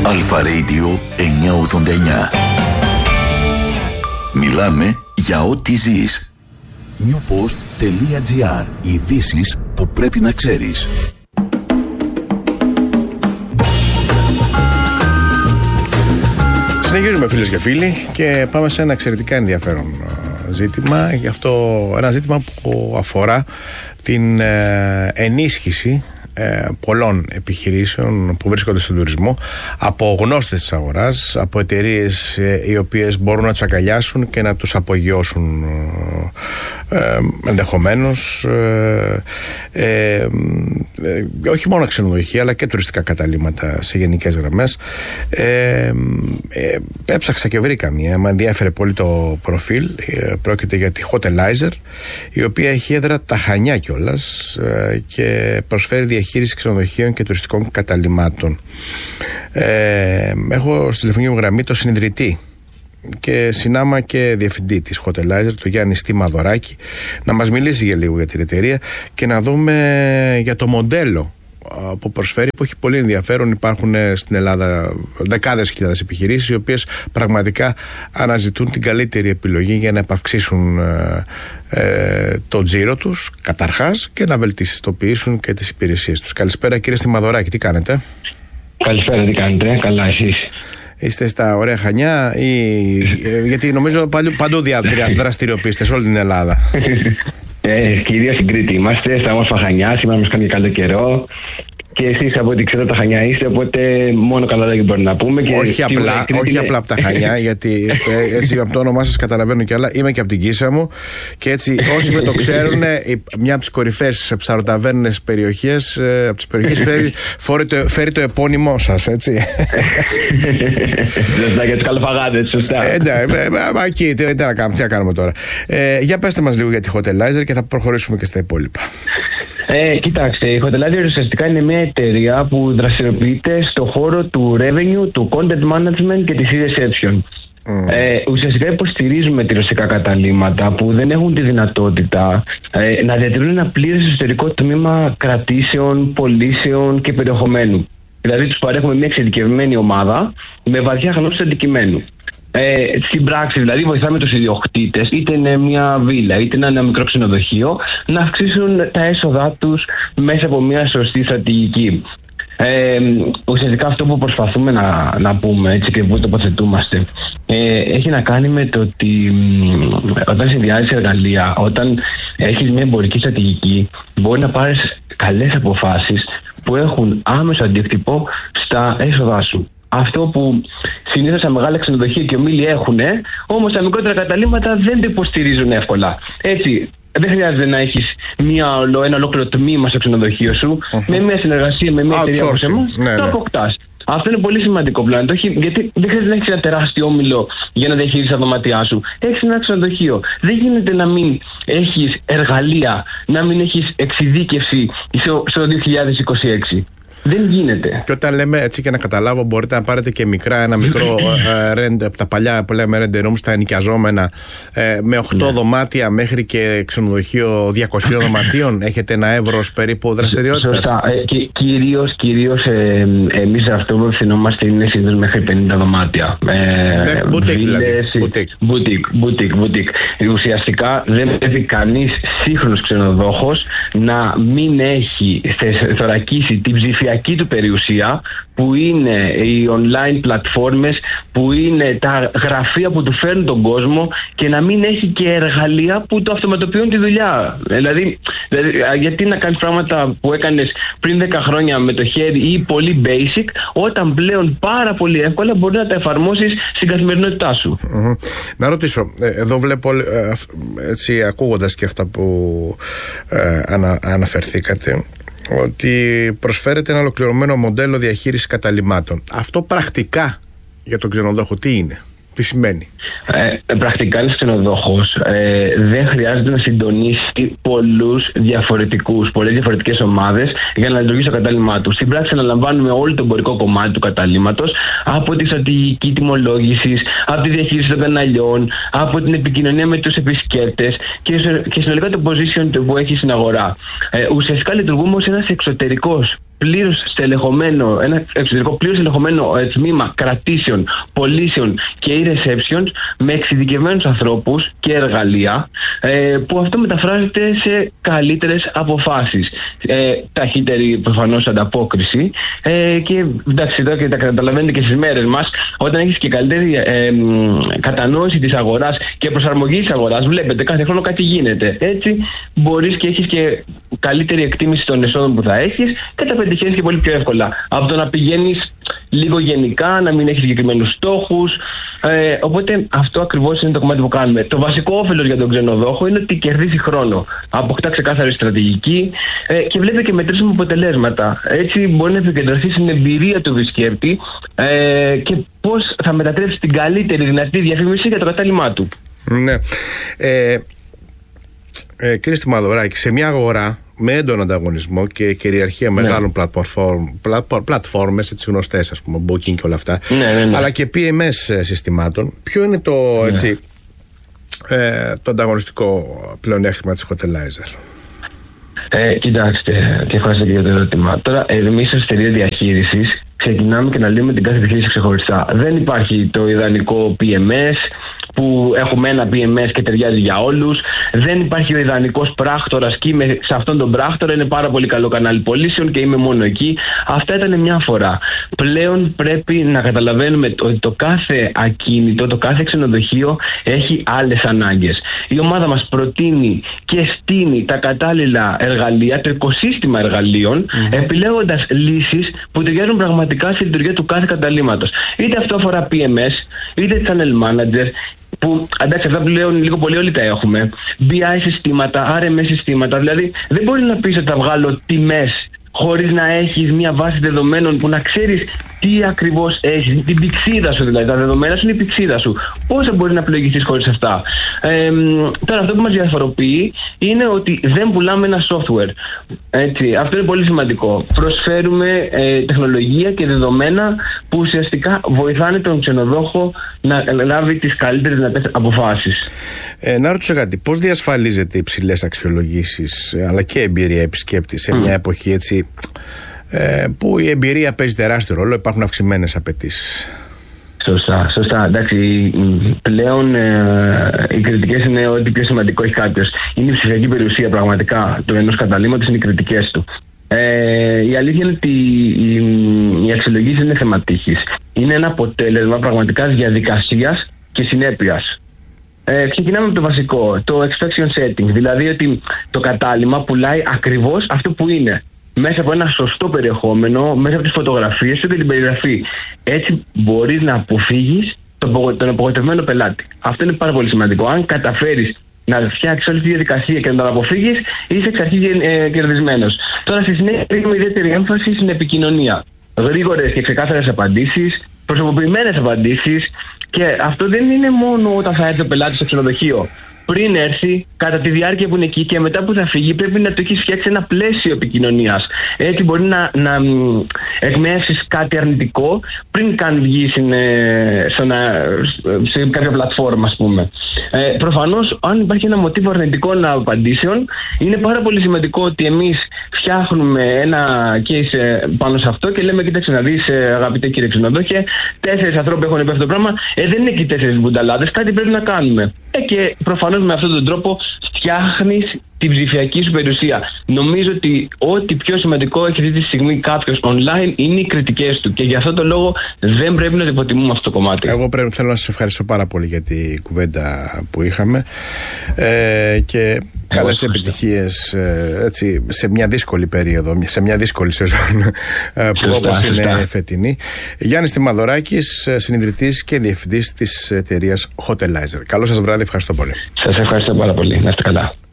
Αλφα Radio 989. Μιλάμε για ό,τι ζεις. newpost.gr. Ειδήσεις που πρέπει να ξέρεις. Συνεχίζουμε, φίλες και φίλοι, και πάμε σε ένα εξαιρετικά ενδιαφέρον ζήτημα. Γι' αυτό ένα ζήτημα που αφορά την ενίσχυση πολλών επιχειρήσεων που βρίσκονται στον τουρισμό από γνώστες της αγοράς, από εταιρείες οι οποίες μπορούν να τους αγκαλιάσουν και να τους απογειώσουν ενδεχομένως όχι μόνο ξενοδοχεία αλλά και τουριστικά καταλύματα σε γενικές γραμμές. Έψαξα και βρήκα μία, με ενδιέφερε πολύ το προφίλ. Πρόκειται για τη Hotelizer, η οποία έχει έδρα τα Χανιά κιόλας και προσφέρει διαχείριση ξενοδοχείων και τουριστικών καταλυμάτων. Έχω στη τηλεφωνική μου γραμμή το συνιδρυτή και συνάμα και διευθυντή της Hotelizer, τον Γιάννη Στήμαδωράκη, να μας μιλήσει για λίγο για την εταιρεία και να δούμε για το μοντέλο που προσφέρει, που έχει πολύ ενδιαφέρον. Υπάρχουν στην Ελλάδα δεκάδες χιλιάδες επιχειρήσεις οι οποίες πραγματικά αναζητούν την καλύτερη επιλογή για να επαυξήσουν το τζίρο τους καταρχάς και να βελτιστοποιήσουν και τις υπηρεσίες τους. Καλησπέρα, κύριε Στήμαδωράκη, τι κάνετε? Καλησπέρα, τι κάνετε? Καλά, εσείς? Είστε στα ωραία Χανιά γιατί νομίζω παντού δραστηριοποιείστε σε όλη την Ελλάδα? Κυρίως στην Κρήτη είμαστε, στα όμορφα Χανιά, σήμερα μας κάνει καλό καιρό. Και εσείς από ό,τι ξέρω τα Χανιά είστε, οπότε μόνο καλά δεν μπορεί να πούμε. Και όχι απλά από τα Χανιά, γιατί έτσι από το όνομά σας καταλαβαίνω κι άλλα. Είμαι και από την Κίσα μου και έτσι όσοι δεν το ξέρουν, μια από τις κορυφαίες ψαροταβέρνες περιοχές, από τις περιοχές φέρει το επώνυμό σας, έτσι. Σωστά, για τους καλοφαγάδες, σωστά. Μα εκεί, τι να κάνουμε τώρα. Για πέστε μας λίγο για τη Hotelizer και θα προχωρήσουμε και στα υπόλοιπα. Κοιτάξτε, η Hotelizer ουσιαστικά είναι μια εταιρεία που δραστηριοποιείται στον χώρο του revenue, του content management και της e-reception. Ουσιαστικά υποστηρίζουμε τουριστικά καταλύματα που δεν έχουν τη δυνατότητα να διατηρούν ένα πλήρες εσωτερικό τμήμα κρατήσεων, πωλήσεων και περιεχομένου. Δηλαδή τους παρέχουμε μια εξειδικευμένη ομάδα με βαθιά γνώση αντικειμένου. Στην πράξη, δηλαδή, βοηθάμε τους ιδιοκτήτες, είτε είναι μια βίλα, είτε είναι ένα μικρό ξενοδοχείο, να αυξήσουν τα έσοδά τους μέσα από μια σωστή στρατηγική. Ουσιαστικά αυτό που προσπαθούμε να πούμε, έτσι, και που τοποθετούμαστε, έχει να κάνει με το ότι όταν συνδυάζεις εργαλεία, όταν έχεις μια εμπορική στρατηγική, μπορεί να πάρεις καλές αποφάσεις που έχουν άμεσο αντίκτυπο στα έσοδά σου. Αυτό που συνήθως τα μεγάλα ξενοδοχεία και ομίλοι έχουν, όμως τα μικρότερα καταλύματα δεν το υποστηρίζουν εύκολα. Έτσι, δεν χρειάζεται να έχεις ένα ολόκληρο τμήμα στο ξενοδοχείο σου, με μια συνεργασία με μια εταιρεία όπως εμάς, το αποκτάς. Αυτό είναι πολύ σημαντικό πλέον, γιατί δεν χρειάζεται να έχεις ένα τεράστιο όμιλο για να διαχειρίσεις τα δωμάτια σου. Έχεις ένα ξενοδοχείο. Δεν γίνεται να μην έχεις εργαλεία, να μην έχεις εξειδίκευση στο 2026. Δεν γίνεται. Και όταν λέμε, έτσι και να καταλάβω, μπορείτε να πάρετε και ένα μικρό rent από τα παλιά που λέμε rent room, στα ενοικιαζόμενα, με 8 δωμάτια μέχρι και ξενοδοχείο 200 δωματίων. Έχετε ένα εύρος περίπου δραστηριότητας? Σωστά. Κυρίως εμείς αυτό που ευθυνόμαστε είναι συνήθως μέχρι 50 δωμάτια. Μπουτίκ δηλαδή. Μπουτίκ. Ουσιαστικά δεν πρέπει κανείς σύγχρονος ξενοδόχος να μην έχει θωρακίσει την ψηφιακή του περιουσία, που είναι οι online πλατφόρμες, που είναι τα γραφεία που του φέρνουν τον κόσμο, και να μην έχει και εργαλεία που το αυτοματοποιούν τη δουλειά. Δηλαδή γιατί να κάνεις πράγματα που έκανες πριν 10 χρόνια με το χέρι ή πολύ basic, όταν πλέον πάρα πολύ εύκολα μπορεί να τα εφαρμόσεις στην καθημερινότητά σου. Να ρωτήσω, εδώ βλέπω, έτσι, ακούγοντας και αυτά που αναφερθήκατε, ότι προσφέρεται ένα ολοκληρωμένο μοντέλο διαχείρισης καταλυμάτων. Αυτό πρακτικά για τον ξενοδόχο τι είναι? Τι σημαίνει? Πρακτικά ένας ξενοδόχος δεν χρειάζεται να συντονίσει πολλές διαφορετικές ομάδες για να λειτουργήσει το κατάλημά του. Στην πράξη αναλαμβάνουμε όλο το εμπορικό κομμάτι του καταλύματος, από τη στρατηγική τιμολόγησης, από τη διαχείριση των καναλιών, από την επικοινωνία με τους επισκέπτες και συνολικά το position που έχει στην αγορά. Ουσιαστικά λειτουργούμε ως ένας εξωτερικός πλήρως στελεχωμένο, ένα εξωτερικό πλήρως στελεχωμένο τμήμα κρατήσεων, πωλήσεων και e-receptions με εξειδικευμένους ανθρώπους και εργαλεία, που αυτό μεταφράζεται σε καλύτερες αποφάσεις, ταχύτερη προφανώς ανταπόκριση, και εντάξει, εδώ και τα καταλαβαίνετε και στις μέρες μας, όταν έχεις και καλύτερη κατανόηση της αγοράς και προσαρμογή της αγοράς, βλέπετε κάθε χρόνο κάτι γίνεται. Έτσι μπορείς και έχεις και καλύτερη εκτίμηση των εσόδων που θα έχεις και τα πετυχαίνεις και πολύ πιο εύκολα από το να πηγαίνεις λίγο γενικά, να μην έχεις συγκεκριμένους στόχους. Οπότε αυτό ακριβώς είναι το κομμάτι που κάνουμε. Το βασικό όφελος για τον ξενοδόχο είναι ότι κερδίζει χρόνο, αποκτά ξεκάθαρη στρατηγική και βλέπει και μετρήσιμα αποτελέσματα. Έτσι μπορεί να επικεντρωθεί στην εμπειρία του επισκέπτη και πώς θα μετατρέψει την καλύτερη δυνατή διαφήμιση για το κατάλημά του. Ναι. Κύριε Στιμαδωράκη, σε μια αγορά με έντονο ανταγωνισμό και κυριαρχία μεγάλων πλατφόρμες, έτσι γνωστές, ας πούμε, Booking και όλα αυτά, αλλά και PMS συστημάτων, ποιο είναι το ανταγωνιστικό πλεονέκτημα της Hotelizer? Κοιτάξτε, και ευχαριστώ και για το ερώτημα. Τώρα, εμείς ως εταιρεία διαχείρισης ξεκινάμε και αναλύουμε την κάθε επιχείρηση ξεχωριστά. Δεν υπάρχει το ιδανικό PMS που έχουμε ένα PMS και ταιριάζει για όλους. Δεν υπάρχει ο ιδανικός πράκτορας και είμαι σε αυτόν τον πράκτορα, είναι πάρα πολύ καλό κανάλι πωλήσεων και είμαι μόνο εκεί. Αυτά ήταν μια φορά. Πλέον πρέπει να καταλαβαίνουμε ότι το κάθε ακίνητο, το κάθε ξενοδοχείο έχει άλλες ανάγκες. Η ομάδα μας προτείνει και στείνει τα κατάλληλα εργαλεία, το οικοσύστημα εργαλείων, επιλέγοντας λύσεις που ταιριάζουν πραγματικά στη λειτουργία του κάθε καταλύματος. Είτε αυτό αφορά PMS, είτε channel manager, που εντάξει, αυτά πλέον λίγο πολύ όλοι τα έχουμε. BI συστήματα, RMS συστήματα. Δηλαδή, δεν μπορεί να πεις ότι θα βγάλω τιμές χωρίς να έχεις μια βάση δεδομένων που να ξέρεις τι ακριβώς έχεις, την πηξίδα σου δηλαδή. Τα δεδομένα σου είναι η πηξίδα σου. Πώς μπορεί να πλοηγηθείς χωρίς αυτά? Τώρα, αυτό που μας διαφοροποιεί είναι ότι δεν πουλάμε ένα software. Έτσι, αυτό είναι πολύ σημαντικό. Προσφέρουμε τεχνολογία και δεδομένα που ουσιαστικά βοηθάνε τον ξενοδόχο να λάβει τις καλύτερες δυνατές αποφάσεις. Να ρωτήσω κάτι. Πώς διασφαλίζεται υψηλές αξιολογήσεις αλλά και εμπειρία επισκέπτη σε μια εποχή, έτσι, που η εμπειρία παίζει τεράστιο ρόλο, υπάρχουν αυξημένες απαιτήσεις? Σωστά. Εντάξει, πλέον οι κριτικές είναι ότι πιο σημαντικό έχει κάποιος. Είναι η ψηφιακή περιουσία πραγματικά του ενός καταλύματος, είναι οι κριτικές του. Η αλήθεια είναι ότι η αξιολογήση είναι θεματικής. Είναι ένα αποτέλεσμα πραγματικά διαδικασίας και συνέπειας. Ξεκινάμε με το βασικό, το expectation setting, δηλαδή ότι το κατάλυμα πουλάει ακριβώς αυτό που είναι, μέσα από ένα σωστό περιεχόμενο, μέσα από τις φωτογραφίες σου και την περιγραφή. Έτσι μπορείς να αποφύγεις τον απογοητευμένο πελάτη. Αυτό είναι πάρα πολύ σημαντικό. Αν καταφέρεις να φτιάξεις όλη τη διαδικασία και να τον αποφύγεις, είσαι εξ αρχής κερδισμένος. Τώρα, στη συνέχεια, ρίχνουμε ιδιαίτερη έμφαση στην επικοινωνία. Γρήγορες και ξεκάθαρες απαντήσεις, προσωποποιημένες απαντήσεις, και αυτό δεν είναι μόνο όταν θα έρθει ο πελάτης στο ξενοδοχείο. Πριν έρθει, κατά τη διάρκεια που είναι εκεί και μετά που θα φύγει, πρέπει να του έχεις φτιάξει ένα πλαίσιο επικοινωνίας. Έτσι μπορεί να εκμεύσεις κάτι αρνητικό πριν καν βγει σε κάποια πλατφόρμα, ας πούμε. Προφανώς, αν υπάρχει ένα μοτίβο αρνητικών απαντήσεων, είναι πάρα πολύ σημαντικό ότι εμείς φτιάχνουμε ένα case πάνω σε αυτό και λέμε: κοίταξε να δεις, αγαπητέ κύριε ξενοδόχε, 4 ανθρώποι έχουν πει αυτό το πράγμα. Δεν είναι εκεί 4 μπουνταλάδες, κάτι πρέπει να κάνουμε. Και προφανώς με αυτόν τον τρόπο φτιάχνεις την ψηφιακή σου περιουσία. Νομίζω ότι ό,τι πιο σημαντικό έχει αυτή τη στιγμή κάποιος online είναι οι κριτικές του. Και για αυτό το λόγο δεν πρέπει να το υποτιμούμε αυτό το κομμάτι. Εγώ θέλω να σας ευχαριστώ πάρα πολύ για τη κουβέντα που είχαμε και καλές επιτυχίες, έτσι, σε μια δύσκολη περίοδο, σε μια δύσκολη σεζόν που όπως είναι φετινή. Γιάννης Στιμαδωράκης, συνιδρυτής και διευθυντής της εταιρείας Hotelizer. Καλό σας βράδυ, ευχαριστώ πολύ. Σας ευχαριστώ πάρα πολύ. Να είστε καλά.